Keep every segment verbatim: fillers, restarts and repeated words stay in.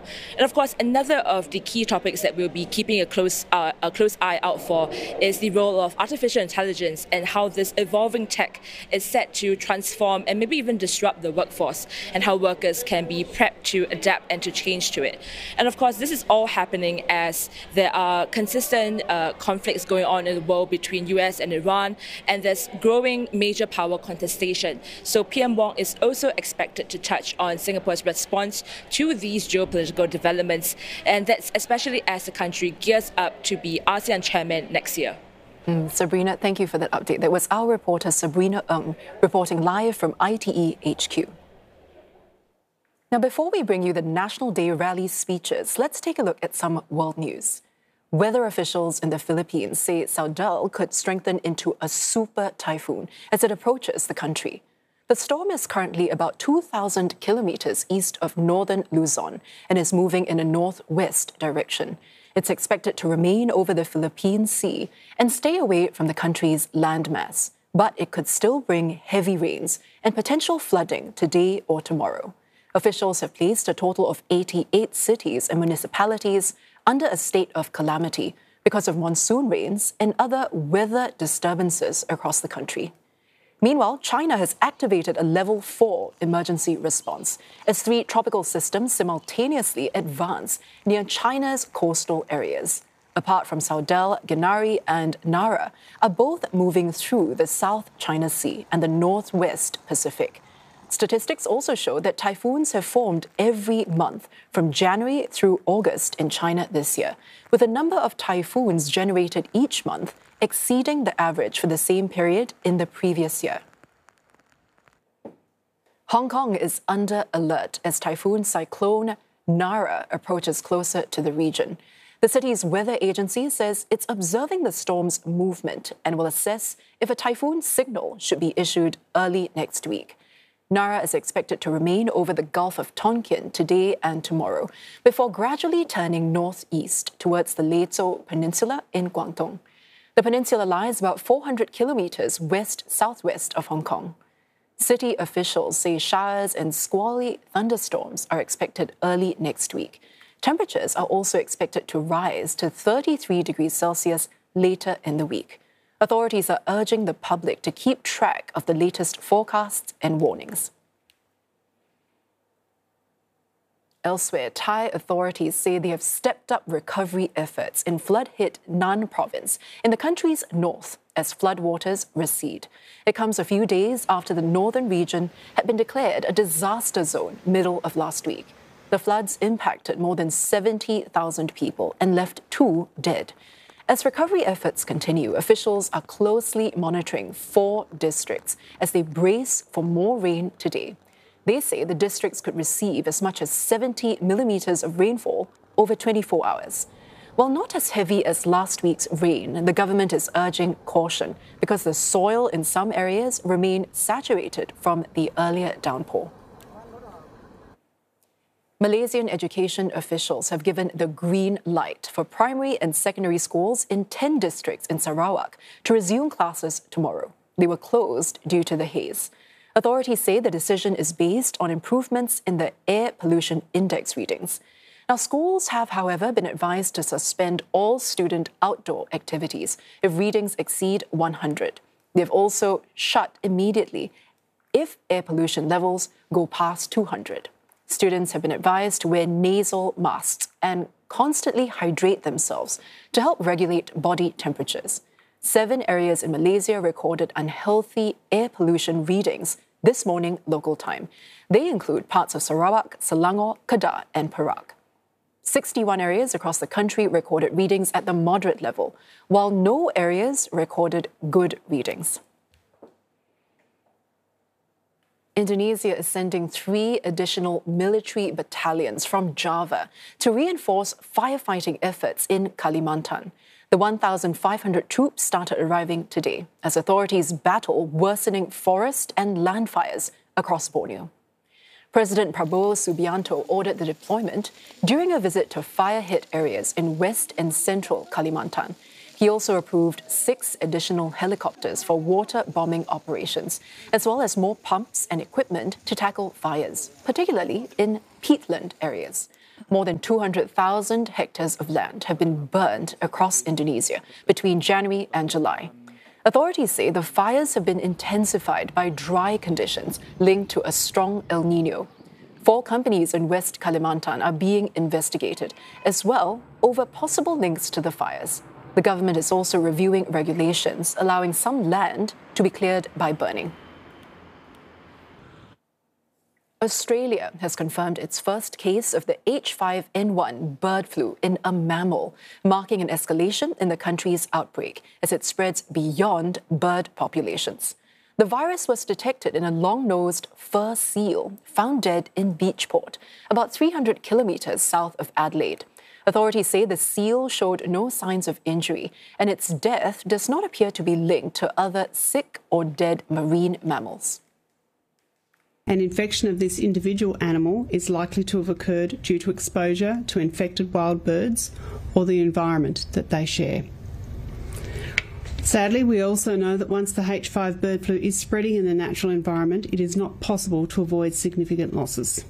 And of course, another of the key topics that we'll be keeping a close, uh, a close eye out for is the role of artificial intelligence and how this evolving tech is set to transform and maybe even disrupt the workforce, and how workers can be prepped to adapt and to change to it. And of course, this is all happening as there are consistent uh, conflicts going on in the world between U S and Iran, and there's growing major power contestation. So P M Wong is also expected to touch on Singapore's response to these geopolitical developments, and that's especially as the country gears up to be ASEAN chairman next year. Mm, Sabrina, thank you for that update. That was our reporter Sabrina Ng reporting live from I T E H Q. Now, before we bring you the National Day rally speeches, let's take a look at some world news. Weather officials in the Philippines say Saudal could strengthen into a super typhoon as it approaches the country. The storm is currently about two thousand kilometers east of northern Luzon and is moving in a northwest direction. It's expected to remain over the Philippine Sea and stay away from the country's landmass, but it could still bring heavy rains and potential flooding today or tomorrow. Officials have placed a total of eighty-eight cities and municipalities under a state of calamity because of monsoon rains and other weather disturbances across the country. Meanwhile, China has activated a level four emergency response as three tropical systems simultaneously advance near China's coastal areas. Apart from Saudal, Genari and Nara are both moving through the South China Sea and the Northwest Pacific. Statistics also show that typhoons have formed every month from January through August in China this year, with the number of typhoons generated each month exceeding the average for the same period in the previous year. Hong Kong is under alert as typhoon cyclone Nara approaches closer to the region. The city's weather agency says it's observing the storm's movement and will assess if a typhoon signal should be issued early next week. Nara is expected to remain over the Gulf of Tonkin today and tomorrow, before gradually turning northeast towards the Leizhou Peninsula in Guangdong. The peninsula lies about four hundred kilometers west-southwest of Hong Kong. City officials say showers and squally thunderstorms are expected early next week. Temperatures are also expected to rise to thirty-three degrees Celsius later in the week. Authorities are urging the public to keep track of the latest forecasts and warnings. Elsewhere, Thai authorities say they have stepped up recovery efforts in flood-hit Nan province in the country's north as floodwaters recede. It comes a few days after the northern region had been declared a disaster zone middle of last week. The floods impacted more than seventy thousand people and left two dead. As recovery efforts continue, officials are closely monitoring four districts as they brace for more rain today. They say the districts could receive as much as seventy millimeters of rainfall over twenty-four hours. While not as heavy as last week's rain, the government is urging caution because the soil in some areas remain saturated from the earlier downpour. Malaysian education officials have given the green light for primary and secondary schools in ten districts in Sarawak to resume classes tomorrow. They were closed due to the haze. Authorities say the decision is based on improvements in the air pollution index readings. Now, schools have, however, been advised to suspend all student outdoor activities if readings exceed one hundred. They've also shut immediately if air pollution levels go past two hundred. Students have been advised to wear nasal masks and constantly hydrate themselves to help regulate body temperatures. Seven areas in Malaysia recorded unhealthy air pollution readings this morning local time. They include parts of Sarawak, Selangor, Kedah and Perak. sixty-one areas across the country recorded readings at the moderate level, while no areas recorded good readings. Indonesia is sending three additional military battalions from Java to reinforce firefighting efforts in Kalimantan. The one thousand five hundred troops started arriving today as authorities battle worsening forest and land fires across Borneo. President Prabowo Subianto ordered the deployment during a visit to fire-hit areas in west and central Kalimantan. He also approved six additional helicopters for water bombing operations, as well as more pumps and equipment to tackle fires, particularly in peatland areas. More than two hundred thousand hectares of land have been burned across Indonesia between January and July. Authorities say the fires have been intensified by dry conditions linked to a strong El Nino. Four companies in West Kalimantan are being investigated as well over possible links to the fires. The government is also reviewing regulations allowing some land to be cleared by burning. Australia has confirmed its first case of the H five N one bird flu in a mammal, marking an escalation in the country's outbreak as it spreads beyond bird populations. The virus was detected in a long-nosed fur seal found dead in Beachport, about three hundred kilometres south of Adelaide. Authorities say the seal showed no signs of injury, and its death does not appear to be linked to other sick or dead marine mammals. An infection of this individual animal is likely to have occurred due to exposure to infected wild birds or the environment that they share. Sadly, we also know that once the H five bird flu is spreading in the natural environment, it is not possible to avoid significant losses.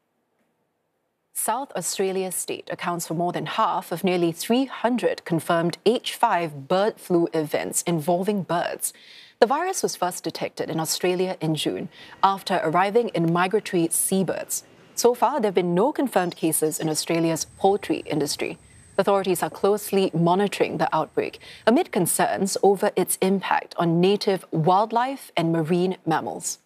South Australia state accounts for more than half of nearly three hundred confirmed H five bird flu events involving birds. The virus was first detected in Australia in June after arriving in migratory seabirds. So far, there have been no confirmed cases in Australia's poultry industry. Authorities are closely monitoring the outbreak amid concerns over its impact on native wildlife and marine mammals.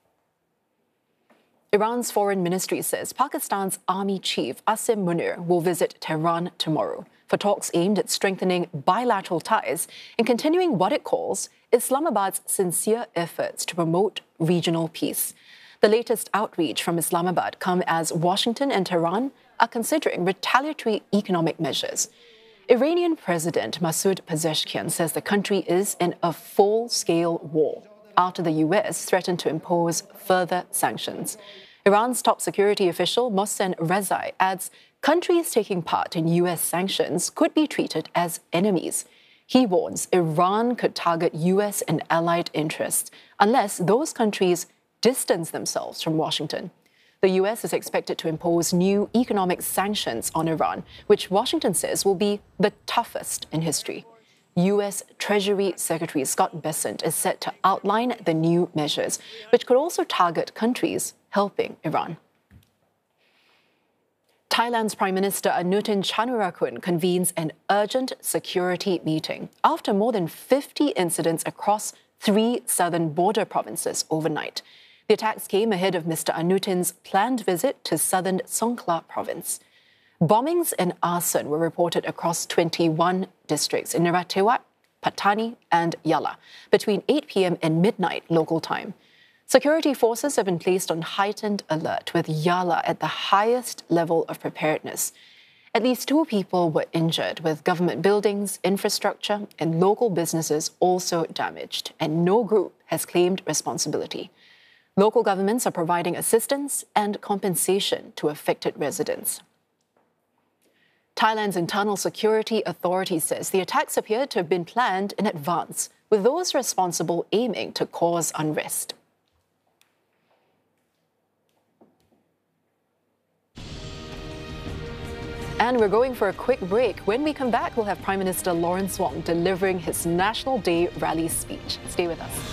Iran's foreign ministry says Pakistan's army chief Asim Munir will visit Tehran tomorrow for talks aimed at strengthening bilateral ties and continuing what it calls Islamabad's sincere efforts to promote regional peace. The latest outreach from Islamabad come as Washington and Tehran are considering retaliatory economic measures. Iranian President Masoud Pezeshkian says the country is in a full-scale war after the U S threatened to impose further sanctions. Iran's top security official Mohsen Rezai adds countries taking part in U S sanctions could be treated as enemies. He warns Iran could target U S and allied interests unless those countries distance themselves from Washington. The U S is expected to impose new economic sanctions on Iran, which Washington says will be the toughest in history. U S Treasury Secretary Scott Bessent is set to outline the new measures, which could also target countries helping Iran. Thailand's Prime Minister Anutin Chanurakul convenes an urgent security meeting after more than fifty incidents across three southern border provinces overnight. The attacks came ahead of Mister Anutin's planned visit to southern Songkhla province. Bombings and arson were reported across twenty-one districts in Narathiwat, Pattani and Yala between eight p.m. and midnight local time. Security forces have been placed on heightened alert, with Yala at the highest level of preparedness. At least two people were injured, with government buildings, infrastructure and local businesses also damaged, and no group has claimed responsibility. Local governments are providing assistance and compensation to affected residents. Thailand's Internal Security Authority says the attacks appear to have been planned in advance, with those responsible aiming to cause unrest. And we're going for a quick break. When we come back, we'll have Prime Minister Lawrence Wong delivering his National Day rally speech. Stay with us.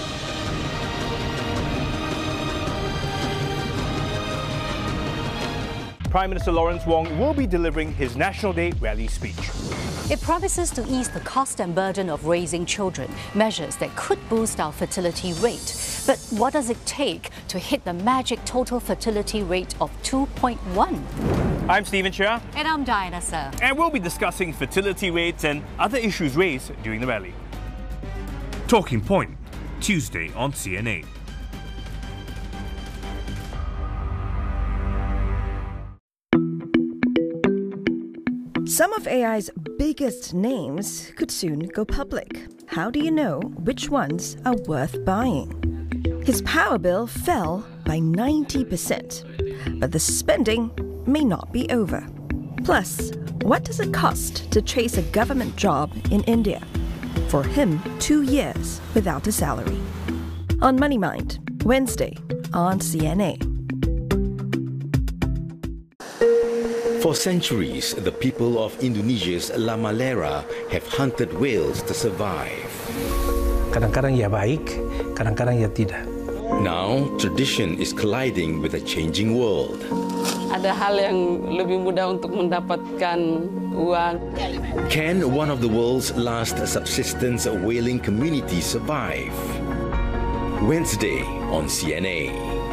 Prime Minister Lawrence Wong will be delivering his National Day rally speech. It promises to ease the cost and burden of raising children, measures that could boost our fertility rate. But what does it take to hit the magic total fertility rate of two point one? I'm Stephen Chia. And I'm Diana Sir. And we'll be discussing fertility rates and other issues raised during the rally. Talking Point, Tuesday on C N A. Some of A I's biggest names could soon go public. How do you know which ones are worth buying? His power bill fell by ninety percent, but the spending may not be over. Plus, what does it cost to chase a government job in India? For him, two years without a salary. On Money Mind, Wednesday on C N A. For centuries, the people of Indonesia's Lamalera have hunted whales to survive. Kadang-kadang ia baik, kadang-kadang ia tidak. Now, tradition is colliding with a changing world. Ada hal yang lebih mudah untuk mendapatkan uang. Can one of the world's last subsistence whaling communities survive? Wednesday on C N A.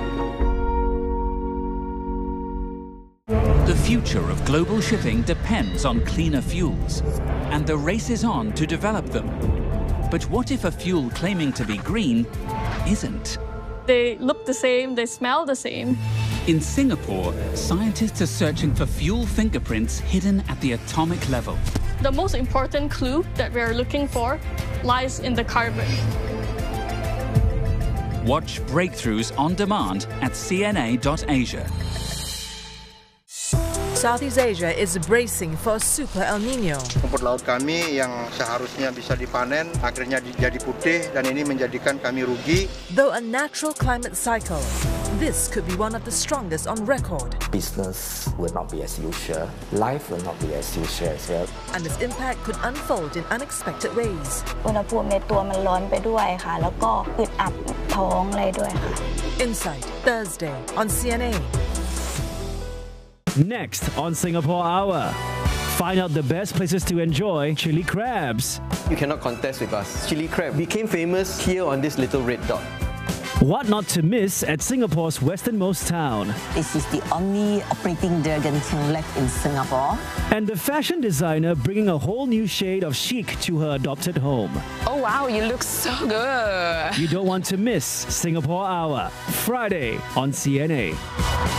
The future of global shipping depends on cleaner fuels, and the race is on to develop them. But what if a fuel claiming to be green isn't? They look the same, they smell the same. In Singapore, scientists are searching for fuel fingerprints hidden at the atomic level. The most important clue that we are looking for lies in the carbon. Watch Breakthroughs on demand at C N A dot asia. Southeast Asia is bracing for Super El Nino. Rumput laut kami yang seharusnya bisa dipanen akhirnya jadi putih dan ini menjadikan kami rugi. Though a natural climate cycle, this could be one of the strongest on record. Business will not be as usual. Life will not be as usual as well. And its impact could unfold in unexpected ways. อุณหภูมิในตัวมันร้อนไปด้วยค่ะแล้วก็อึดอัดท้องอะไรด้วยค่ะ Insight Thursday on C N A. Next on Singapore Hour, find out the best places to enjoy chili crabs. You cannot contest with us. Chili crab became famous here on this little red dot. What not to miss at Singapore's westernmost town. This is the only operating dragon king left in Singapore. And the fashion designer bringing a whole new shade of chic to her adopted home. Oh wow, you look so good. You don't want to miss Singapore Hour, Friday on C N A.